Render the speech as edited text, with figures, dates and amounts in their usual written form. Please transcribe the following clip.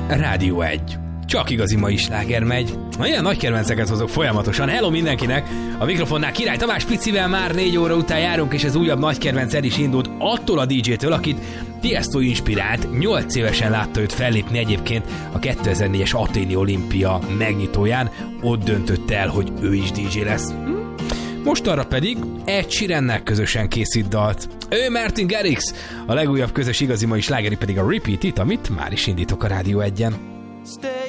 Rádió 1. Csak igazi mai sláger megy. Ilyen nagy kedvenceket hozok folyamatosan. Hello mindenkinek! A mikrofonnál Király Tamás Picivel már 4 óra után járunk, és ez újabb nagy kedvenc el is indult attól a DJ-től, akit Tiesto inspirált. 8 évesen látta őt fellépni egyébként a 2004-es Athéni Olimpia megnyitóján. Ott döntött el, hogy ő is DJ lesz. Most arra pedig Ed Sheerannel közösen készít dalt. Ő Martin Garrix, a legújabb közös igazi mai slágeri pedig a Repeat It, amit már is indítok a Rádió 1-en.